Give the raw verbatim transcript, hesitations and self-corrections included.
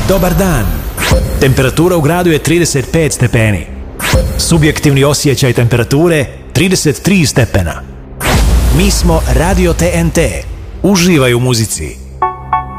Dobar dan. Temperatura u gradu je trideset pet stepeni. Subjektivni osjećaj temperature trideset tri stepena. Mi smo Radio T N T. Uživaj u muzici.